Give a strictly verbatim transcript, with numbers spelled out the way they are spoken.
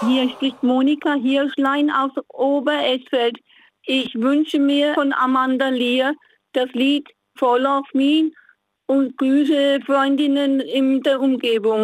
Hier spricht Monika Hirschlein aus Oberesfeld. Ich wünsche mir von Amanda Lear das Lied Fall of Me und grüße Freundinnen in der Umgebung.